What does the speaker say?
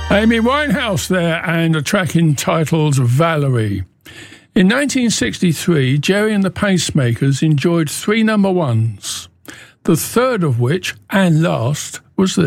Amy Winehouse there, and a track entitled Valerie. In 1963, Gerry and the Pacemakers enjoyed 3 number ones, the third of which, and last, was this.